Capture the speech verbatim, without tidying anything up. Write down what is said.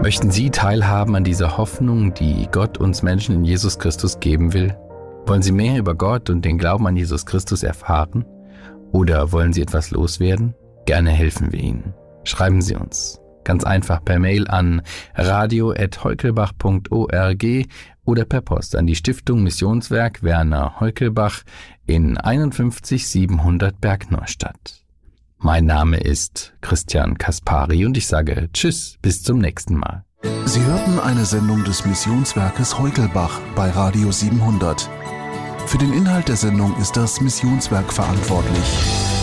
Möchten Sie teilhaben an dieser Hoffnung, die Gott uns Menschen in Jesus Christus geben will? Wollen Sie mehr über Gott und den Glauben an Jesus Christus erfahren? Oder wollen Sie etwas loswerden? Gerne helfen wir Ihnen. Schreiben Sie uns. Ganz einfach per Mail an radio at heukelbach punkt org oder per Post an die Stiftung Missionswerk Werner Heukelbach in einundfünfzig siebenhundert Bergneustadt. Mein Name ist Christian Kaspari und ich sage Tschüss, bis zum nächsten Mal. Sie hörten eine Sendung des Missionswerkes Heukelbach bei Radio siebenhundert. Für den Inhalt der Sendung ist das Missionswerk verantwortlich.